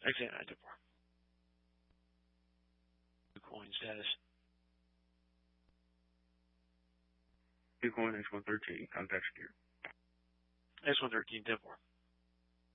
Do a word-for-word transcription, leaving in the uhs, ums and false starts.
X eighty-nine, ten four. Coin status. Bitcoin X one thirteen, contact secure. X one thirteen, ten four.